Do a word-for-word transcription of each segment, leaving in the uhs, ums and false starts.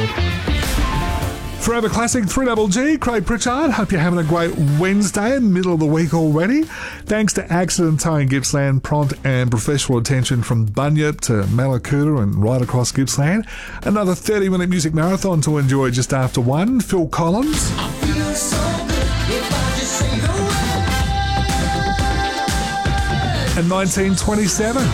Forever Classic, three double G, Craig Pritchard. Hope you're having a great Wednesday, middle of the week already. Thanks to Accident Towing Gippsland, prompt and professional attention from Bunyip to Malakuta and right across Gippsland. Another thirty minute music marathon to enjoy just after one. Phil Collins. So and nineteen twenty-seven.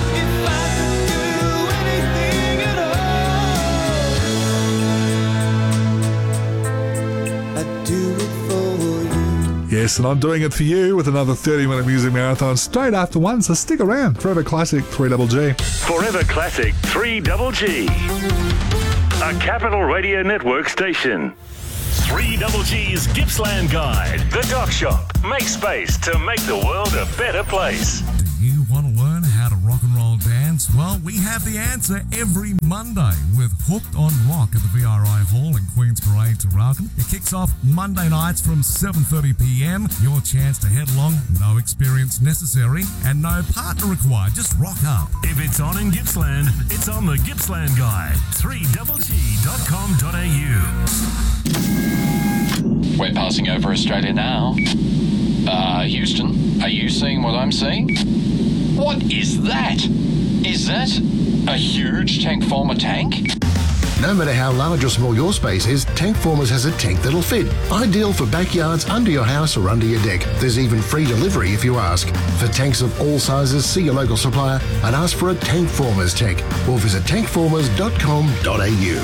Yes, and I'm doing it for you with another thirty minute music marathon straight after one, so stick around. Forever Classic, three double G. Forever Classic, three double G. A Capital Radio Network station. three double G's Gippsland Guide. The Dock Shop. Make space to make the world a better place. Do you want to learn how to rock and roll dance? Well, we have the answer every Monday with Hooked on Rock at the V R I Hall in Queen's Parade, Traralgon. It kicks off Monday nights from seven thirty p m. Your chance to head along, no experience necessary and no partner required. Just rock up. If it's on in Gippsland, it's on the Gippsland Guide. three double G dot com dot a u. We're passing over Australia now. Uh, Houston, are you seeing what I'm seeing? What is that? Is that a huge tank former tank? No matter how large or small your space is, Tank Formers has a tank that'll fit. Ideal for backyards, under your house or under your deck. There's even free delivery if you ask. For tanks of all sizes, see your local supplier and ask for a Tank Formers tank or visit tank formers dot com dot a u.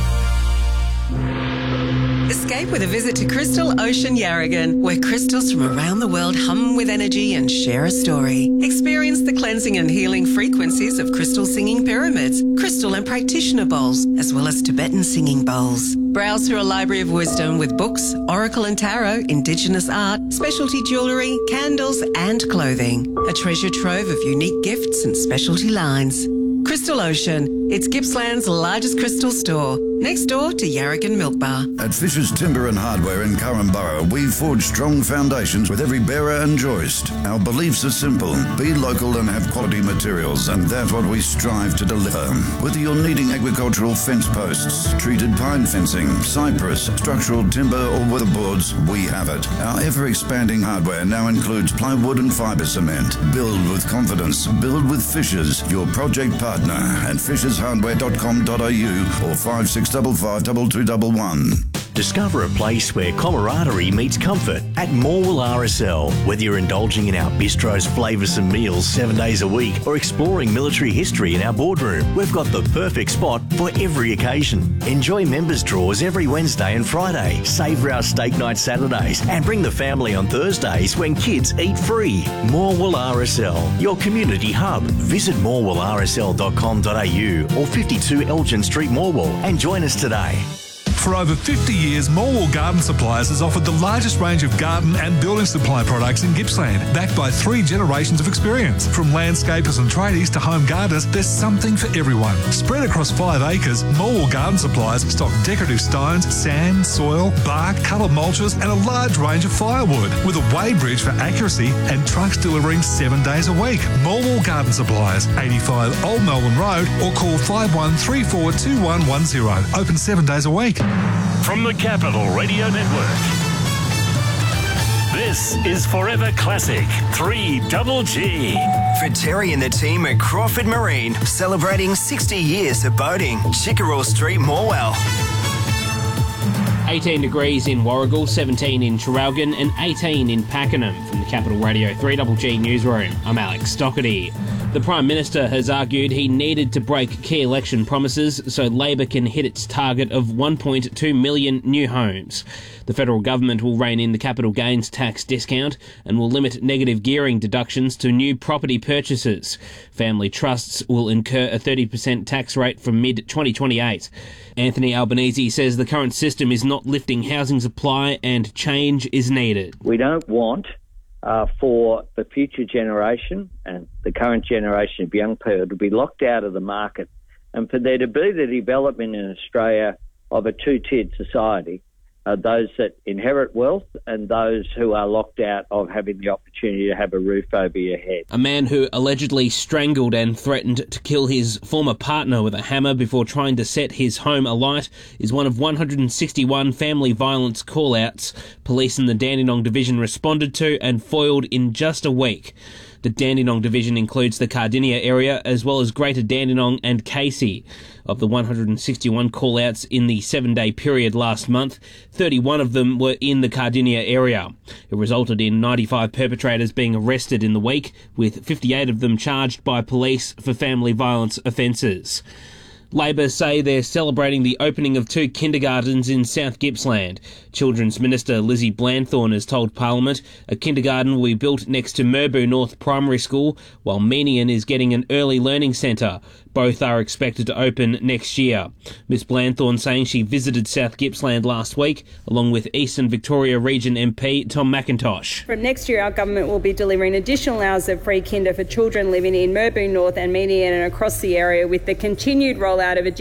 Escape with a visit to Crystal Ocean Yarragon, where crystals from around the world hum with energy and share a story. Experience the cleansing and healing frequencies of crystal singing pyramids, crystal and practitioner bowls, as well as Tibetan singing bowls. Browse through a library of wisdom with books, oracle and tarot, indigenous art, specialty jewellery, candles and clothing. A treasure trove of unique gifts and specialty lines. Crystal Ocean, it's Gippsland's largest crystal store, next door to Yarragon Milk Bar. At Fisher's Timber and Hardware in Curramborough, we forge strong foundations with every bearer and joist. Our beliefs are simple. Be local and have quality materials, and that's what we strive to deliver. Whether you're needing agricultural fence posts, treated pine fencing, cypress, structural timber or weatherboards, we have it. Our ever-expanding hardware now includes plywood and fibre cement. Build with confidence. Build with Fishers, your project partner, at fishers hardware dot com dot a u or five six five five two two one one. Discover a place where camaraderie meets comfort at Morwell R S L. Whether you're indulging in our bistro's flavoursome meals seven days a week or exploring military history in our boardroom, we've got the perfect spot for every occasion. Enjoy members' draws every Wednesday and Friday, savour our steak night Saturdays and bring the family on Thursdays when kids eat free. Morwell R S L, your community hub. Visit morwell r s l dot com dot a u or fifty-two Elgin Street, Morwell, and join us today. For over fifty years, Morwell Garden Supplies has offered the largest range of garden and building supply products in Gippsland, backed by three generations of experience. From landscapers and tradies to home gardeners, there's something for everyone. Spread across five acres, Morwell Garden Supplies stock decorative stones, sand, soil, bark, coloured mulches and a large range of firewood, with a weighbridge for accuracy and trucks delivering seven days a week. Morwell Garden Supplies, eighty-five Old Melbourne Road, or call five one three four two one one zero. Open seven days a week. From the Capital Radio Network, this is Forever Classic, three double G. For Terry and the team at Crawford Marine, celebrating sixty years of boating. Chickerell Street, Morwell. eighteen degrees in Warragul, seventeen in Traralgon and eighteen in Pakenham. From the Capital Radio three double G Newsroom, I'm Alex Doherty. The Prime Minister has argued he needed to break key election promises so Labor can hit its target of one point two million new homes. The federal government will rein in the capital gains tax discount and will limit negative gearing deductions to new property purchases. Family trusts will incur a thirty percent tax rate from mid twenty twenty-eight. Anthony Albanese says the current system is not lifting housing supply and change is needed. We don't want Uh, for the future generation and the current generation of young people to be locked out of the market, and for there to be the development in Australia of a two-tiered society uh, those that inherit wealth and those who are locked out of having the opportunity to have a roof over your head. A man who allegedly strangled and threatened to kill his former partner with a hammer before trying to set his home alight is one of one hundred sixty-one family violence call-outs police in the Dandenong Division responded to and foiled in just a week. The Dandenong Division includes the Cardinia area as well as Greater Dandenong and Casey. Of the one hundred sixty-one call-outs in the seven-day period last month, thirty-one of them were in the Cardinia area. It resulted in ninety-five perpetrators being arrested in the week, with fifty-eight of them charged by police for family violence offences. Labor say they're celebrating the opening of two kindergartens in South Gippsland. Children's Minister Lizzie Blanthorne has told Parliament a kindergarten will be built next to Merboo North Primary School, while Menian is getting an early learning centre. Both are expected to open next year. Miss Blanthorne saying she visited South Gippsland last week, along with Eastern Victoria Region M P Tom McIntosh. From next year, our government will be delivering additional hours of free kinder for children living in Merboo North and Menian and across the area, with the continued rollout of a